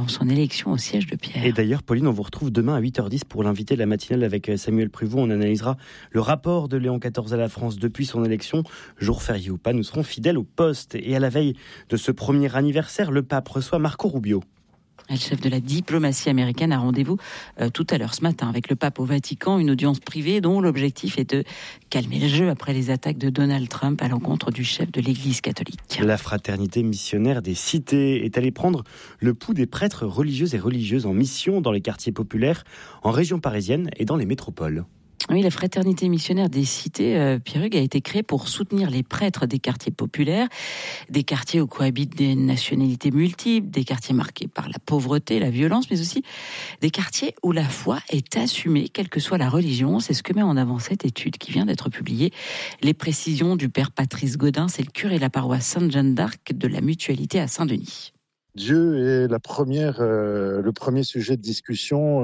son élection au siège de Pierre. Et d'ailleurs, Pauline, on vous retrouve demain à 8h10 pour l'inviter de la matinale avec Samuel Pruvot. On analysera le rapport de Léon XIV à la France depuis son élection. Jour férié ou pas, nous serons fidèles au poste. Et à la veille de ce premier anniversaire, le pape reçoit Marco Rubio. Le chef de la diplomatie américaine a rendez-vous tout à l'heure ce matin avec le pape au Vatican, une audience privée dont l'objectif est de calmer le jeu après les attaques de Donald Trump à l'encontre du chef de l'Église catholique. La fraternité missionnaire des cités est allée prendre le pouls des prêtres religieux et religieuses en mission dans les quartiers populaires, en région parisienne et dans les métropoles. Oui, la fraternité missionnaire des cités, Pierre-Hugues, a été créée pour soutenir les prêtres des quartiers populaires, des quartiers où cohabitent des nationalités multiples, des quartiers marqués par la pauvreté, la violence, mais aussi des quartiers où la foi est assumée, quelle que soit la religion. C'est ce que met en avant cette étude qui vient d'être publiée. Les précisions du père Patrice Godin, c'est le curé de la paroisse Sainte-Jeanne d'Arc de la Mutualité à Saint-Denis. Dieu est le premier sujet de discussion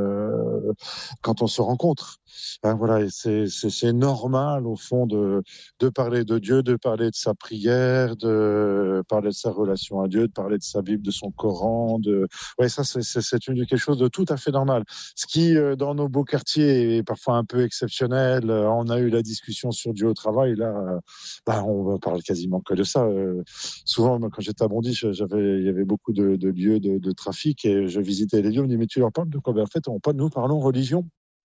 quand on se rencontre. Voilà, et c'est normal au fond de parler de Dieu, de parler de sa prière, de parler de sa relation à Dieu, de parler de sa Bible, de son Coran. Ça c'est quelque chose de tout à fait normal. Ce qui dans nos beaux quartiers est parfois un peu exceptionnel. On a eu la discussion sur Dieu au travail. Là, on parle quasiment que de ça. Souvent, quand j'étais à Bondy, il y avait beaucoup de lieux de trafic et je visitais les lieux. On me dit mais tu leur parles de quoi? En fait, nous parlons religion.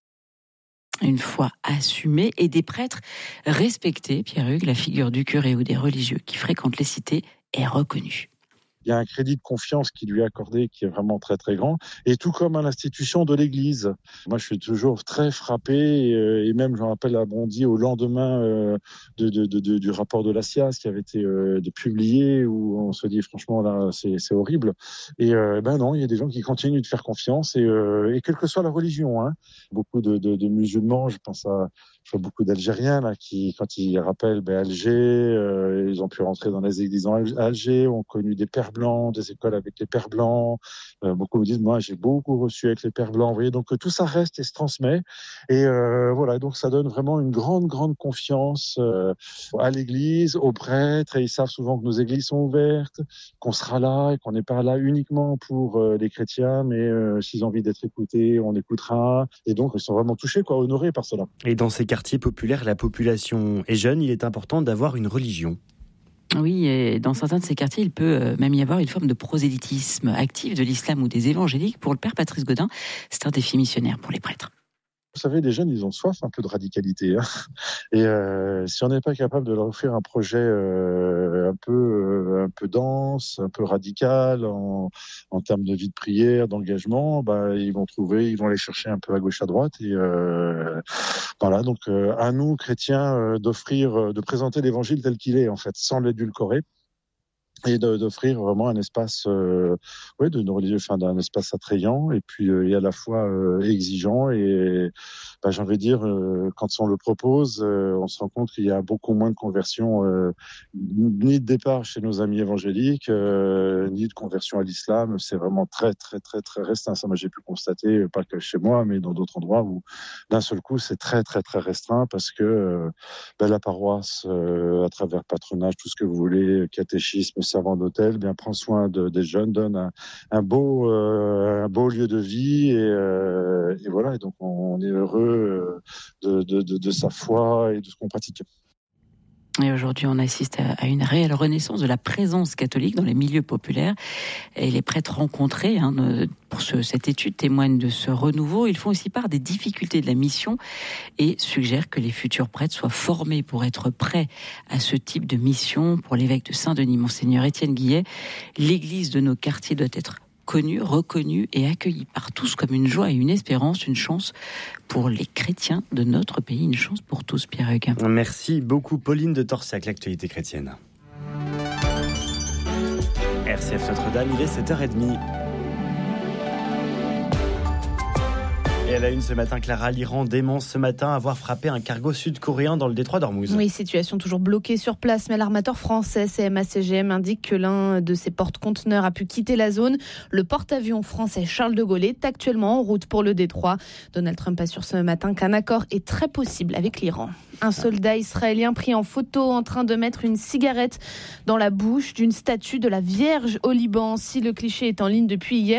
Une foi assumée et des prêtres respectés, Pierre-Hugues, la figure du curé ou des religieux qui fréquentent les cités est reconnue. Il y a un crédit de confiance qui lui est accordé qui est vraiment très très grand, et tout comme à l'institution de l'Église. Moi je suis toujours très frappé, et même j'en rappelle à Bondy au lendemain du rapport de la SIAZ qui avait été publié, où on se dit franchement là c'est horrible, et non, il y a des gens qui continuent de faire confiance, et quelle que soit la religion, beaucoup de musulmans, je vois beaucoup d'Algériens là qui, quand ils rappellent Alger, ils ont pu rentrer dans les églises à Alger, ont connu des pères blancs, des écoles avec les pères blancs. Beaucoup me disent, moi j'ai beaucoup reçu avec les pères blancs. Vous voyez, donc tout ça reste et se transmet. Et donc ça donne vraiment une grande confiance à l'église, aux prêtres. Et ils savent souvent que nos églises sont ouvertes, qu'on sera là et qu'on n'est pas là uniquement pour les chrétiens, mais s'ils ont envie d'être écoutés, on écoutera. Et donc ils sont vraiment touchés, honorés par cela. Et dans ces quartiers populaires, la population est jeune, il est important d'avoir une religion. Oui, et dans certains de ces quartiers, il peut même y avoir une forme de prosélytisme actif de l'islam ou des évangéliques. Pour le père Patrice Godin, c'est un défi missionnaire pour les prêtres. Vous savez, les jeunes, ils ont soif un peu de radicalité. Et si on n'est pas capable de leur offrir un projet un peu dense, un peu radical en termes de vie de prière, d'engagement, ils vont aller chercher un peu à gauche, à droite. Et donc à nous, chrétiens, de présenter l'évangile tel qu'il est, en fait, sans l'édulcorer. Et d'offrir vraiment un espace d'un espace attrayant et puis et à la fois exigeant, et j'ai envie de dire quand on le propose, on se rend compte qu'il y a beaucoup moins de conversions ni de départ chez nos amis évangéliques ni de conversion à l'islam. C'est vraiment très très très très restreint. Ça, moi j'ai pu constater, pas que chez moi mais dans d'autres endroits, où d'un seul coup c'est très très très restreint, parce que la paroisse à travers patronage, tout ce que vous voulez, catéchisme, servant d'hôtel, prend soin des jeunes, donne un beau lieu de vie, et voilà. Et donc on est heureux de sa foi et de ce qu'on pratique. Et aujourd'hui, on assiste à une réelle renaissance de la présence catholique dans les milieux populaires. Et les prêtres rencontrés pour cette étude témoignent de ce renouveau. Ils font aussi part des difficultés de la mission et suggèrent que les futurs prêtres soient formés pour être prêts à ce type de mission. Pour l'évêque de Saint-Denis, Monseigneur Étienne Guillet, l'église de nos quartiers doit être connue, reconnue et accueillie par tous comme une joie et une espérance, une chance pour les chrétiens de notre pays, une chance pour tous, Pierre-Hugues. Merci beaucoup, Pauline de Torsiac, l'actualité chrétienne. RCF Notre-Dame, il est 7h30. Et à la une ce matin, Clara, l'Iran dénonce ce matin avoir frappé un cargo sud-coréen dans le détroit d'Ormuz. Oui, situation toujours bloquée sur place, mais l'armateur français CMA-CGM indique que l'un de ses porte-conteneurs a pu quitter la zone. Le porte-avions français Charles de Gaulle est actuellement en route pour le détroit. Donald Trump assure ce matin qu'un accord est très possible avec l'Iran. Un soldat israélien pris en photo en train de mettre une cigarette dans la bouche d'une statue de la Vierge au Liban. Si le cliché est en ligne depuis hier,